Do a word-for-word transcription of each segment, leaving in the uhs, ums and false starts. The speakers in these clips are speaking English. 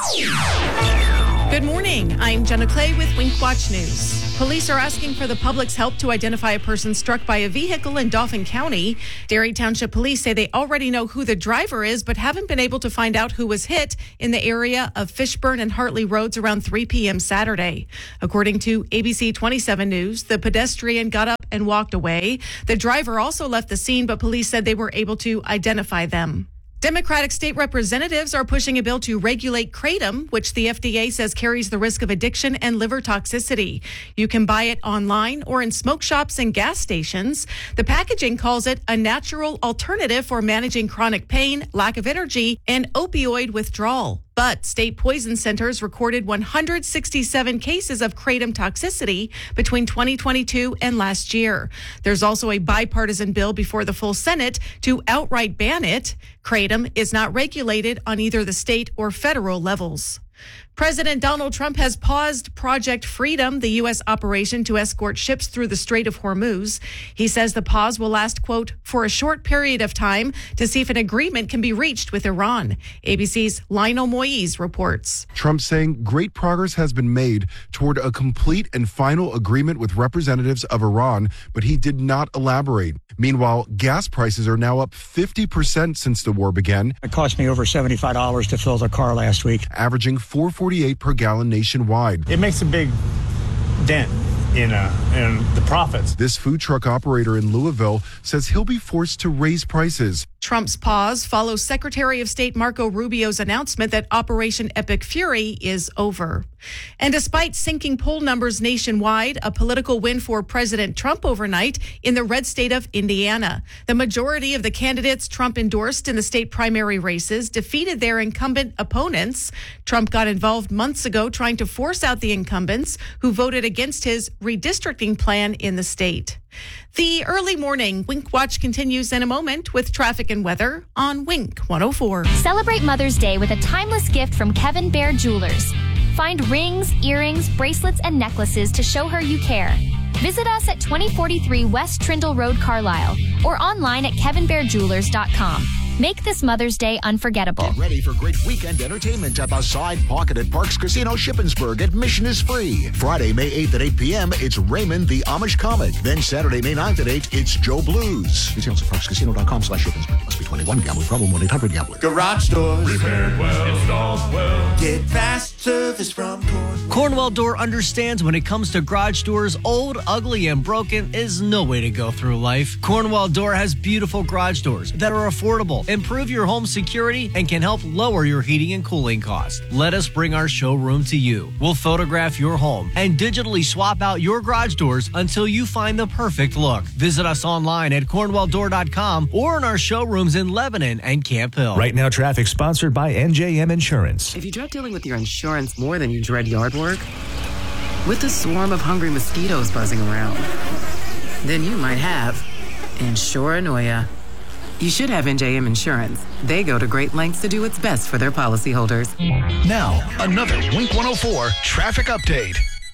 Good morning. I'm Jenna Clay with Wink Watch News. Police are asking for the public's help to identify a person struck by a vehicle in Dauphin County. Derry Township Police say they already know who the driver is, but haven't been able to find out who was hit in the area of Fishburne and Hartley Roads around three p.m. Saturday. According to A B C twenty-seven News, the pedestrian got up and walked away. The driver also left the scene, but police said they were able to identify them. Democratic state representatives are pushing a bill to regulate kratom, which the F D A says carries the risk of addiction and liver toxicity. You can buy it online or in smoke shops and gas stations. The packaging calls it a natural alternative for managing chronic pain, lack of energy, and opioid withdrawal. But state poison centers recorded one hundred sixty-seven cases of kratom toxicity between twenty twenty-two and last year. There's also a bipartisan bill before the full Senate to outright ban it. Kratom is not regulated on either the state or federal levels. President Donald Trump has paused Project Freedom, the U S operation to escort ships through the Strait of Hormuz. He says the pause will last, quote, for a short period of time to see if an agreement can be reached with Iran. A B C's Lionel Moise reports. Trump saying great progress has been made toward a complete and final agreement with representatives of Iran, but he did not elaborate. Meanwhile, gas prices are now up fifty percent since the war began. It cost me over seventy-five dollars to fill the car last week, averaging four dollars and forty-eight cents per gallon nationwide. It makes a big dent in, uh, in the profits. This food truck operator in Louisville says he'll be forced to raise prices. Trump's pause follows Secretary of State Marco Rubio's announcement that Operation Epic Fury is over. And despite sinking poll numbers nationwide, a political win for President Trump overnight in the red state of Indiana. The majority of the candidates Trump endorsed in the state primary races defeated their incumbent opponents. Trump got involved months ago trying to force out the incumbents who voted against his redistricting plan in the state. The early morning Wink Watch continues in a moment with traffic and weather on Wink one oh four. Celebrate Mother's Day with a timeless gift from Kevin Bear Jewelers. Find rings, earrings, bracelets, and necklaces to show her you care. Visit us at twenty forty-three West Trindle Road, Carlisle, or online at kevin bear jewelers dot com. Make this Mother's Day unforgettable. Get ready for great weekend entertainment at the Side Pocket at Parks Casino Shippensburg. Admission is free. Friday, May eighth at eight p.m., it's Raymond the Amish Comic. Then Saturday, May ninth at eight, it's Joe Blues. Details at parks casino dot com slash Shippensburg. Must be twenty-one. Gambling problem. one eight hundred gambler. Garage doors. Repaired well. Installed well. Get fast service from Cornwell. Cornwell Door understands when it comes to garage doors, old, ugly, and broken is no way to go through life. Cornwell Door has beautiful garage doors that are affordable, improve your home security, and can help lower your heating and cooling costs. Let us bring our showroom to you. We'll photograph your home and digitally swap out your garage doors until you find the perfect look. Visit us online at cornwell door dot com or in our showrooms in Lebanon and Camp Hill. Right Now traffic sponsored by N J M Insurance. If you dread dealing with your insurance more than you dread yard work, with a swarm of hungry mosquitoes buzzing around, then you might have Insuranoia. You should have N J M Insurance. They go to great lengths to do what's best for their policyholders. Now, another Wink one oh four traffic update.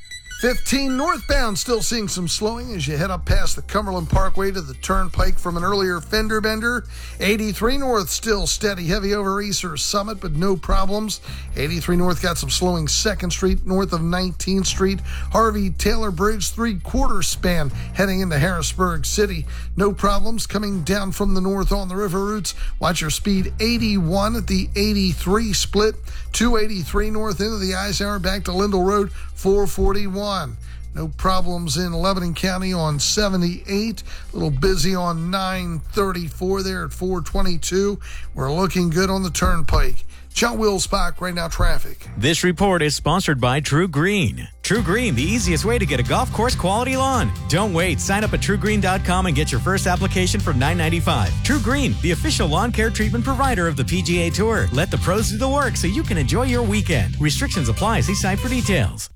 fifteen northbound, still seeing some slowing as you head up past the Cumberland Parkway to the Turnpike from an earlier fender bender. eighty-three north, still steady, heavy over Easter Summit, but no problems. eighty-three north got some slowing second Street north of nineteenth Street. Harvey Taylor Bridge, three-quarter span heading into Harrisburg City. No problems coming down from the north on the river routes. Watch your speed eighty-one at the eighty-three split. two eighty-three north into the Eisenhower back to Lindell Road, four forty-one. No problems in Lebanon County on seventy-eight. A little busy on nine thirty-four there at four twenty-two. We're looking good on the Turnpike. John Wilsbach, Right Now traffic. This report is sponsored by True Green. True Green, the easiest way to get a golf course quality lawn. Don't wait. Sign up at true green dot com and get your first application for nine ninety-five. True Green, the official lawn care treatment provider of the P G A Tour. Let the pros do the work so you can enjoy your weekend. Restrictions apply. See site for details.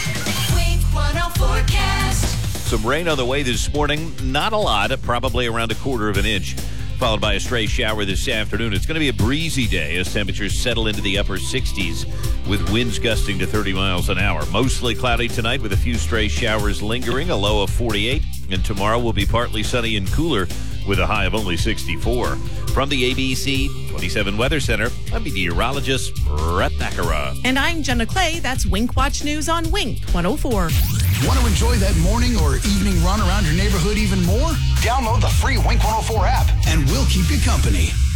Some rain on the way this morning. Not a lot, probably around a quarter of an inch, followed by a stray shower this afternoon. It's going to be a breezy day as temperatures settle into the upper sixties with winds gusting to thirty miles an hour. Mostly cloudy tonight with a few stray showers lingering, a low of forty-eight. And tomorrow will be partly sunny and cooler with a high of only sixty-four. From the A B C twenty-seven Weather Center, I'm meteorologist Brett Nakara. And I'm Jenna Clay. That's Wink Watch News on Wink one oh four. Want to enjoy that morning or evening run around your neighborhood even more? Download the free Wink one oh four app, and we'll keep you company.